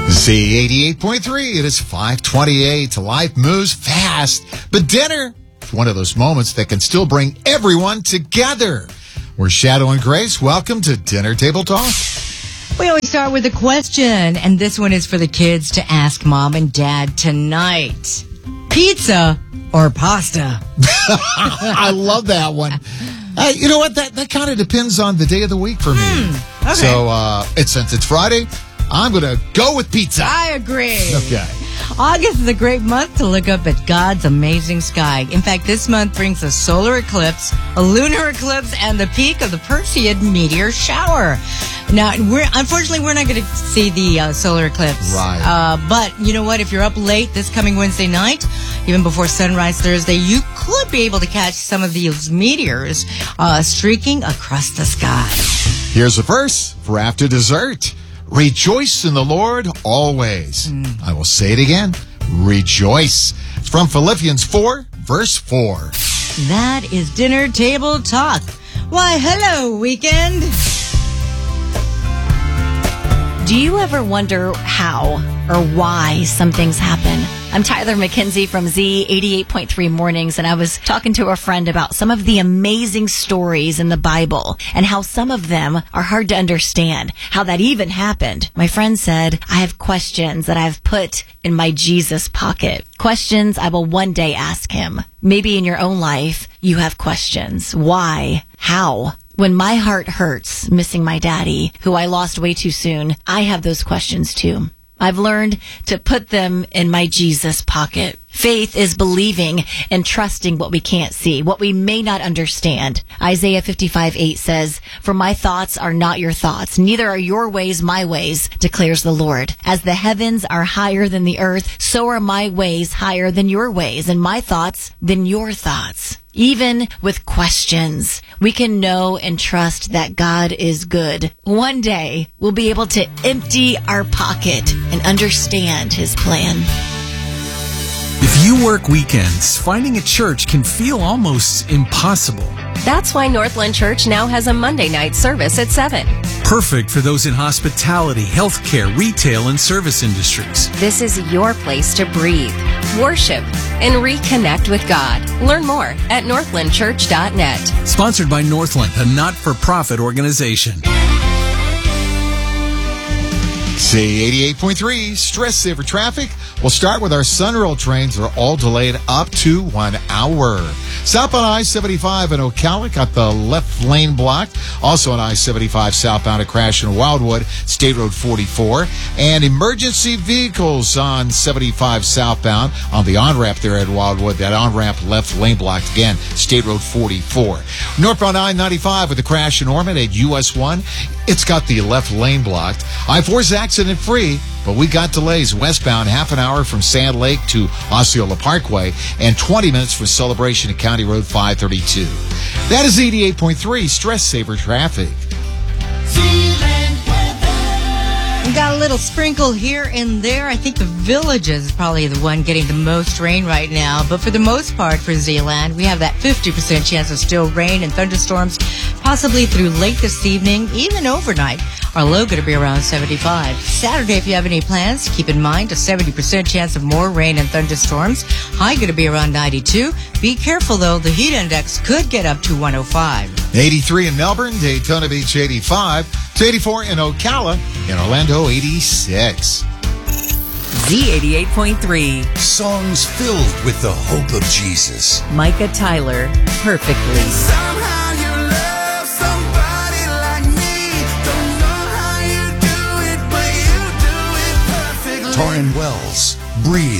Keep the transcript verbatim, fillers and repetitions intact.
Z eighty-eight point three, it is five twenty-eight. Life moves fast, but dinner is one of those moments that can still bring everyone together. We're Shadow and Grace. Welcome to Dinner Table Talk. We always start with a question, and this one is for the kids to ask mom and dad tonight. Pizza or pasta? I love that one. Uh, you know what? That that kind of depends on the day of the week for me. Mm, okay. So uh, it's, since it's Friday, I'm going to go with pizza. I agree. Okay. August is a great month to look up at God's amazing sky. In fact, this month brings a solar eclipse, a lunar eclipse, and the peak of the Perseid meteor shower. Now, we're unfortunately, we're not going to see the uh, solar eclipse. Right. Uh, but you know what? If you're up late this coming Wednesday night, even before sunrise Thursday, you could be able to catch some of these meteors uh, streaking across the sky. Here's a verse for after dessert. Rejoice in the Lord always. Mm. I will say it again. Rejoice. It's from Philippians four, verse four. That is Dinner Table Talk. Why, hello, weekend. Do you ever wonder how or why some things happen? I'm Tyler McKenzie from Z eighty-eight point three Mornings, and I was talking to a friend about some of the amazing stories in the Bible and how some of them are hard to understand, how that even happened. My friend said, I have questions that I've put in my Jesus pocket. Questions I will one day ask him. Maybe in your own life, you have questions. Why? How? When my heart hurts missing my daddy, who I lost way too soon, I have those questions too. I've learned to put them in my Jesus pocket. Faith is believing and trusting what we can't see, what we may not understand. Isaiah fifty-five eight says, For my thoughts are not your thoughts, neither are your ways my ways, declares the Lord. As the heavens are higher than the earth, so are my ways higher than your ways, and my thoughts than your thoughts. Even with questions, we can know and trust that God is good. One day, we'll be able to empty our pocket and understand his plan. If you work weekends, finding a church can feel almost impossible. That's why Northland Church now has a Monday night service at seven. Perfect for those in hospitality, healthcare, retail, and service industries. This is your place to breathe, worship, and reconnect with God. Learn more at northland church dot net. Sponsored by Northland, a not-for-profit organization. Z eighty-eight point three, Stress Saver Traffic. We'll start with our Sunrail trains. They're all delayed up to one hour. South on I seventy-five in Ocala got the left lane blocked. Also on I seventy-five southbound, a crash in Wildwood, State Road forty-four. And emergency vehicles on seventy-five southbound on the on-ramp there at Wildwood. That on-ramp left lane blocked again, State Road forty-four. Northbound I ninety-five with a crash in Ormond at U S one. It's got the left lane blocked. I four is accident free, but we got delays westbound half an hour from Sand Lake to Osceola Parkway and twenty minutes from Celebration to County Road five thirty-two. That is eighty-eight point three Stress Saver Traffic. We got a little sprinkle here and there. I think the Villages is probably the one getting the most rain right now. But for the most part for Zeeland, we have that fifty percent chance of still rain and thunderstorms, possibly through late this evening, even overnight. Our low going to be around seventy-five. Saturday, if you have any plans, keep in mind a seventy percent chance of more rain and thunderstorms. High going to be around ninety-two. Be careful, though. The heat index could get up to one oh five. eighty-three in Melbourne, Daytona Beach eighty-five, to eighty-four in Ocala, in Orlando eighty-six. Z eighty-eight point three. Songs filled with the hope of Jesus. Micah Tyler, Perfectly. Somehow you love somebody like me. Don't know how you do it, but you do it perfectly. Torrin Wells, Breathe.